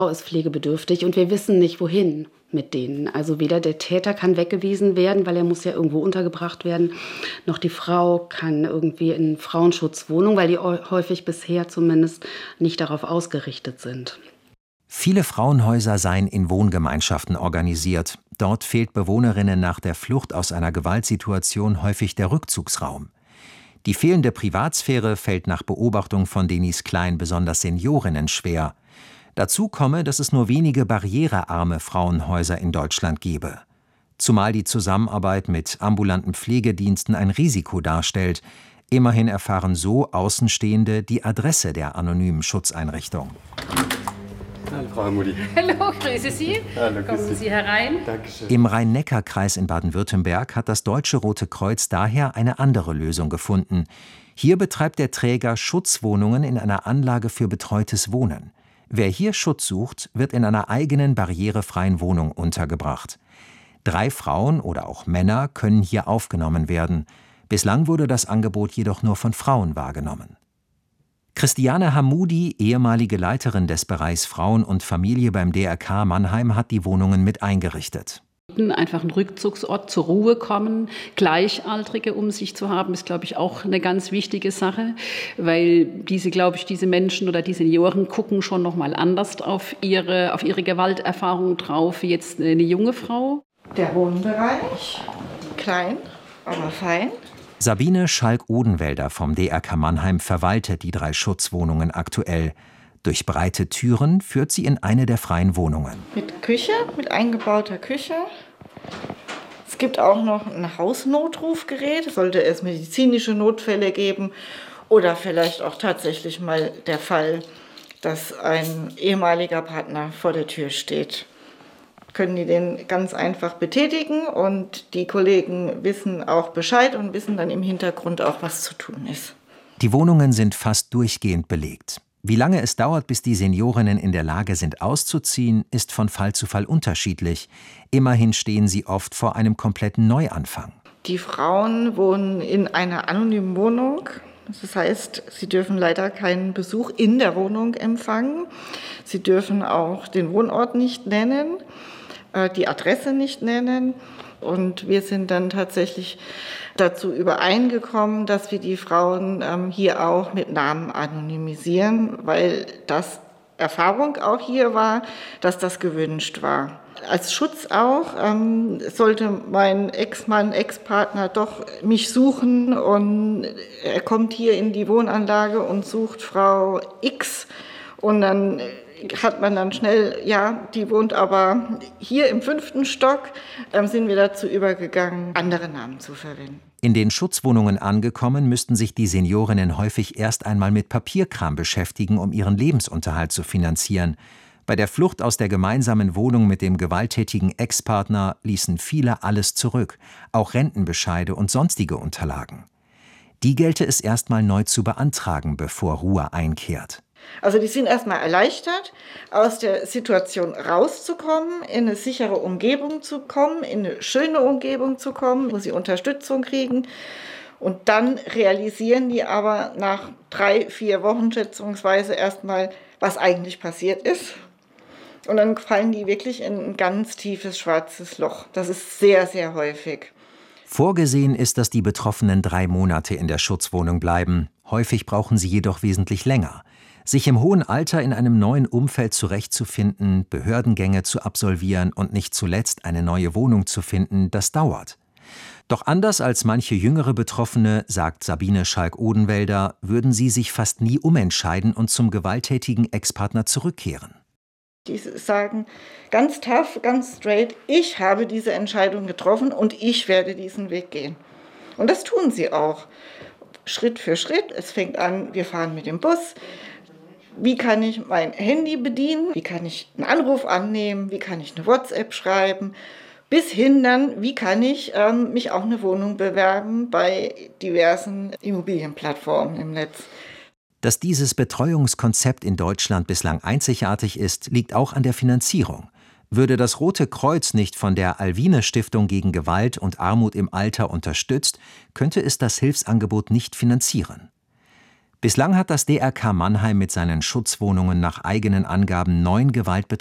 Frau ist pflegebedürftig und wir wissen nicht, wohin mit denen. Also weder der Täter kann weggewiesen werden, weil er muss ja irgendwo untergebracht werden, noch die Frau kann irgendwie in Frauenschutzwohnung, weil die häufig bisher zumindest nicht darauf ausgerichtet sind. Viele Frauenhäuser seien in Wohngemeinschaften organisiert. Dort fehlt Bewohnerinnen nach der Flucht aus einer Gewaltsituation häufig der Rückzugsraum. Die fehlende Privatsphäre fällt nach Beobachtung von Denise Klein besonders Seniorinnen schwer. Dazu komme, dass es nur wenige barrierearme Frauenhäuser in Deutschland gebe. Zumal die Zusammenarbeit mit ambulanten Pflegediensten ein Risiko darstellt. Immerhin erfahren so Außenstehende die Adresse der anonymen Schutzeinrichtung. Hallo, Frau Hamudi. Hallo, grüße Sie. Hallo, Kommen Sie herein. Dankeschön. Im Rhein-Neckar-Kreis in Baden-Württemberg hat das Deutsche Rote Kreuz daher eine andere Lösung gefunden. Hier betreibt der Träger Schutzwohnungen in einer Anlage für betreutes Wohnen. Wer hier Schutz sucht, wird in einer eigenen barrierefreien Wohnung untergebracht. 3 Frauen oder auch Männer können hier aufgenommen werden. Bislang wurde das Angebot jedoch nur von Frauen wahrgenommen. Christiane Hamudi, ehemalige Leiterin des Bereichs Frauen und Familie beim DRK Mannheim, hat die Wohnungen mit eingerichtet. Einfach einen Rückzugsort, zur Ruhe kommen, Gleichaltrige um sich zu haben, ist, glaube ich, auch eine ganz wichtige Sache, weil diese Menschen oder die Senioren gucken schon noch mal anders auf ihre Gewalterfahrung drauf, wie jetzt eine junge Frau. Der Wohnbereich, klein, aber fein. Sabine Schalk-Odenwälder vom DRK Mannheim verwaltet die 3 Schutzwohnungen aktuell. Durch breite Türen führt sie in eine der freien Wohnungen. Mit Küche, mit eingebauter Küche. Es gibt auch noch ein Hausnotrufgerät. Sollte es medizinische Notfälle geben oder vielleicht auch tatsächlich mal der Fall, dass ein ehemaliger Partner vor der Tür steht, können die den ganz einfach betätigen und die Kollegen wissen auch Bescheid und wissen dann im Hintergrund auch, was zu tun ist. Die Wohnungen sind fast durchgehend belegt. Wie lange es dauert, bis die Seniorinnen in der Lage sind, auszuziehen, ist von Fall zu Fall unterschiedlich. Immerhin stehen sie oft vor einem kompletten Neuanfang. Die Frauen wohnen in einer anonymen Wohnung. Das heißt, sie dürfen leider keinen Besuch in der Wohnung empfangen. Sie dürfen auch den Wohnort nicht nennen, die Adresse nicht nennen. Und wir sind dann tatsächlich dazu übereingekommen, dass wir die Frauen hier auch mit Namen anonymisieren, weil das Erfahrung auch hier war, dass das gewünscht war. Als Schutz auch sollte mein Ex-Mann, Ex-Partner doch mich suchen und er kommt hier in die Wohnanlage und sucht Frau X und dann hat man dann schnell, ja, die wohnt aber hier im 5. Stock, sind wir dazu übergegangen, andere Namen zu verwenden. In den Schutzwohnungen angekommen, müssten sich die Seniorinnen häufig erst einmal mit Papierkram beschäftigen, um ihren Lebensunterhalt zu finanzieren. Bei der Flucht aus der gemeinsamen Wohnung mit dem gewalttätigen Ex-Partner ließen viele alles zurück, auch Rentenbescheide und sonstige Unterlagen. Die gelte es erstmal neu zu beantragen, bevor Ruhe einkehrt. Also die sind erstmal erleichtert, aus der Situation rauszukommen, in eine sichere Umgebung zu kommen, in eine schöne Umgebung zu kommen, wo sie Unterstützung kriegen. Und dann realisieren die aber nach 3-4 Wochen schätzungsweise erstmal, was eigentlich passiert ist. Und dann fallen die wirklich in ein ganz tiefes schwarzes Loch. Das ist sehr, sehr häufig. Vorgesehen ist, dass die Betroffenen 3 Monate in der Schutzwohnung bleiben. Häufig brauchen sie jedoch wesentlich länger. Sich im hohen Alter in einem neuen Umfeld zurechtzufinden, Behördengänge zu absolvieren und nicht zuletzt eine neue Wohnung zu finden, das dauert. Doch anders als manche jüngere Betroffene, sagt Sabine Schalk-Odenwälder, würden sie sich fast nie umentscheiden und zum gewalttätigen Ex-Partner zurückkehren. Die sagen ganz tough, ganz straight, ich habe diese Entscheidung getroffen und ich werde diesen Weg gehen. Und das tun sie auch. Schritt für Schritt. Es fängt an, wir fahren mit dem Bus. Wie kann ich mein Handy bedienen? Wie kann ich einen Anruf annehmen? Wie kann ich eine WhatsApp schreiben? Bis hin dann, wie kann ich mich auch eine Wohnung bewerben bei diversen Immobilienplattformen im Netz. Dass dieses Betreuungskonzept in Deutschland bislang einzigartig ist, liegt auch an der Finanzierung. Würde das Rote Kreuz nicht von der Alwine-Stiftung gegen Gewalt und Armut im Alter unterstützt, könnte es das Hilfsangebot nicht finanzieren. Bislang hat das DRK Mannheim mit seinen Schutzwohnungen nach eigenen Angaben 9